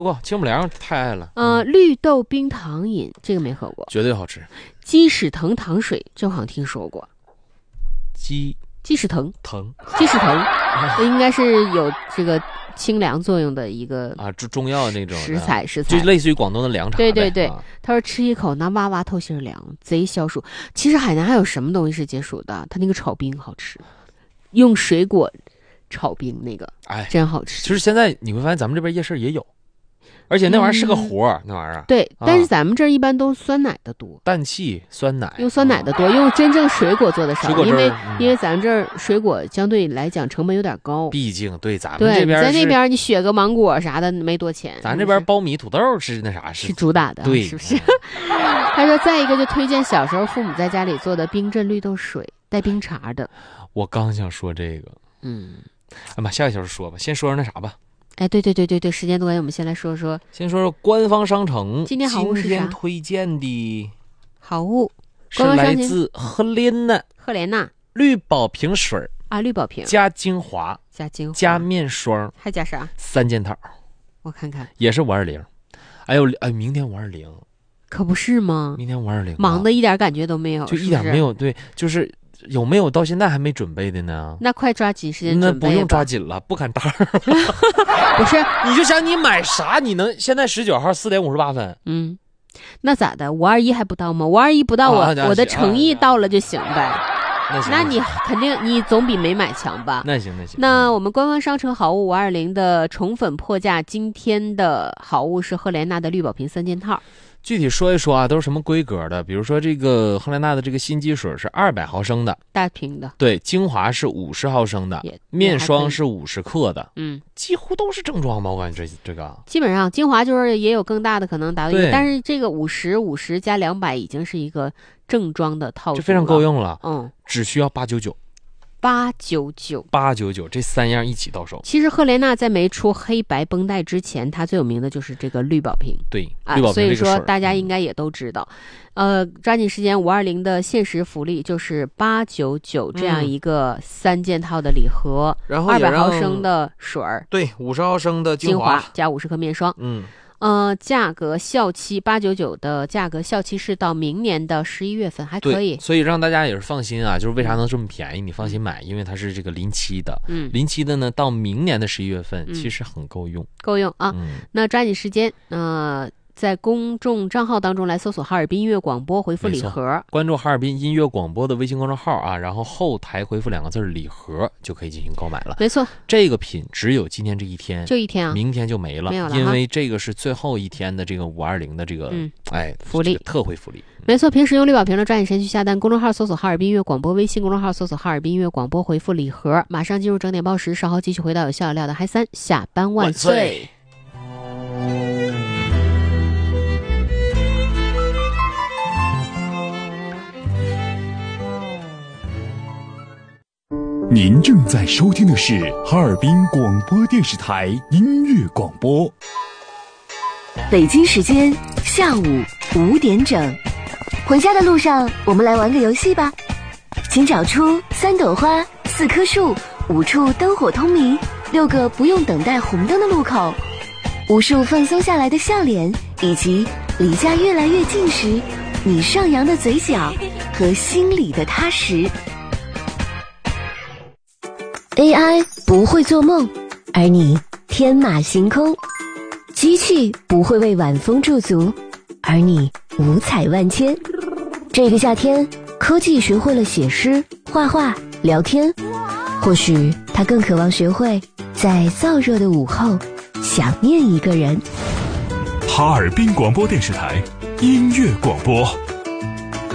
哇，清补凉太爱了。 绿豆冰糖饮这个没喝过， 绝对好吃。 鸡屎藤糖水这好像听说过。鸡屎藤应该是有这个清凉作用的一个中药那种食材， 就类似于广东的凉茶。 对，他说吃一口那哇哇透心凉，贼消暑。其实海南还有什么东西是解暑的？他那个炒冰好吃，用水果炒冰那个，真好吃。 其实现在你会发现咱们这边夜市也有，而且那玩意儿是个活儿，那玩意儿。 对，但是咱们这儿一般都酸奶的多， 氮气酸奶， 用酸奶的多，用真正水果做的少，因为咱们这儿水果相对来讲成本有点高， 毕竟对咱们这边在那边你削个芒果啥的没多钱， 咱这边苞米土豆是那啥是主打的， 对， 是不是？他说再一个就推荐小时候父母在家里做的冰镇绿豆水，带冰碴的。 我刚想说这个，下一小时说吧，先说那啥吧。 对，时间多，我们先来说说官方商城今天好物是啥？ 今天推荐的好物是来自赫莲娜绿宝瓶水绿宝瓶加精华加面霜， 还加啥 ？3件套， 我看看， 也是520。明天520， 可不是吗？ 明天520， 忙的一点感觉都没有， 就一点没有。对，就是有没有到现在还没准备的呢？ 那快抓紧时间准备。 那不用抓紧了，不赶档。 不是， 你就想你买啥，你能现在19号4点58分。 那咋的？521还不到吗？521不到我的诚意到了就行呗。那你肯定你总比没买强吧？ 那行。 那我们官方商城好物520的宠粉破价，今天的好物是赫莲娜的绿宝瓶3件套。 具体说一说都是什么规格的？比如说这个赫莲娜的这个新机水是200毫升的， 大瓶的。 对，精华是50毫升的，面霜是50克的。几乎都是正装吧？我感觉这个基本上精华就是也有更大的可能达到100，但是这个50加200已经是一个正装的套组了， 就非常够用了。只需要899。899这3样一起到手。 其实赫莲娜在没出黑白绷带之前，它最有名的就是这个绿宝瓶。 对，绿宝瓶所以说大家应该也都知道。抓紧时间，520的限时福利就是899这样一个3件套的礼盒， 然后 200毫升的水对，50毫升的精华加50克面霜。价格效期899的价格效期是到明年的11月份，还可以。 所以让大家也是放心啊，就是为啥能这么便宜？你放心买，因为它是这个临期的。临期的呢，到明年的11月份，其实很够用。 够用啊！那抓紧时间，在公众账号当中来搜索哈尔滨音乐广播，回复礼盒， 关注哈尔滨音乐广播的微信公众号啊，然后后台回复2个字礼盒就可以进行购买了。 没错， 这个品只有今天这一天， 就一天啊， 明天就没了，因为这个是最后一天的这个520的这个福利、 特惠福利。 没错，平时用绿宝瓶的抓紧时间去下单，公众号搜索哈尔滨音乐广播，微信公众号搜索哈尔滨音乐广播，回复礼盒，马上进入整点报时，稍后继续回到有笑有料的嗨3，下班万岁。 您正在收听的是哈尔滨广播电视台音乐广播。 北京时间下午5点整，回家的路上，我们来玩个游戏吧。请找出3朵花、4棵树、5处灯火通明、6个不用等待红灯的路口，无数放松下来的笑脸，以及离家越来越近时，你上扬的嘴角和心里的踏实。AI 不会做梦，而你天马行空；机器不会为晚风驻足，而你五彩万千。这个夏天，科技学会了写诗、画画、聊天，或许它更渴望学会在燥热的午后想念一个人。 哈尔滨广播电视台音乐广播。